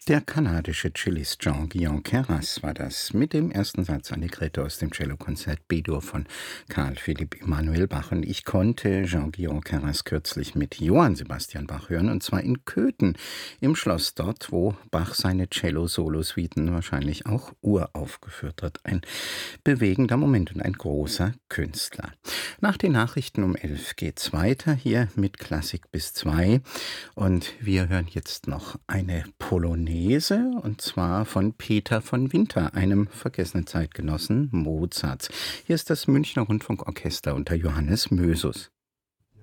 Der kanadische Cellist Jean-Guyon Queyras war das mit dem ersten Satz Allegretto aus dem Cellokonzert B-Dur von Carl Philipp Emanuel Bach. Und ich konnte Jean-Guyon Queyras kürzlich mit Johann Sebastian Bach hören, und zwar in Köthen, im Schloss dort, wo Bach seine Cello-Solo-Suiten wahrscheinlich auch uraufgeführt hat. Ein bewegender Moment und ein großer Künstler. Nach den Nachrichten um 11 geht's weiter hier mit Klassik bis 2. Und wir hören jetzt noch eine Polonaise, und zwar von Peter von Winter, einem vergessenen Zeitgenossen Mozarts. Hier ist das Münchner Rundfunkorchester unter Johannes Mösus.